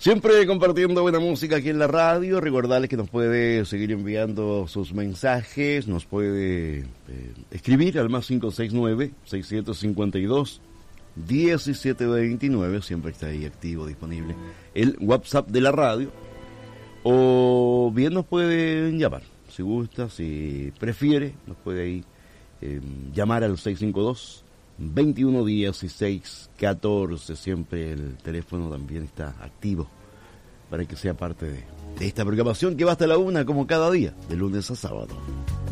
Siempre compartiendo buena música aquí en la radio. Recordarles que nos puede seguir enviando sus mensajes, nos puede escribir al más 569-652-1729. Siempre está ahí activo, disponible el WhatsApp de la radio. O bien nos pueden llamar, si gusta, si prefiere, nos puede ahí llamar al 652-2116-14. Siempre el teléfono también está activo para que sea parte de esta programación que va hasta la 1 como cada día, de lunes a sábado.